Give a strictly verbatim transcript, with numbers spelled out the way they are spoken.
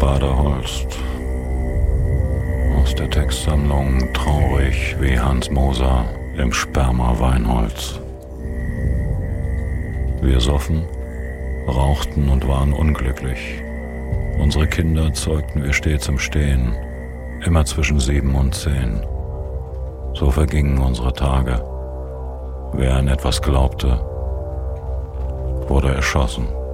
Bader-Holst aus der Textsammlung Traurig wie Hans Moser im Sperma-Weinholz. Wir soffen, rauchten und waren unglücklich. Unsere Kinder zeugten wir stets im Stehen, immer zwischen sieben und zehn. So vergingen unsere Tage. Wer an etwas glaubte, wurde erschossen.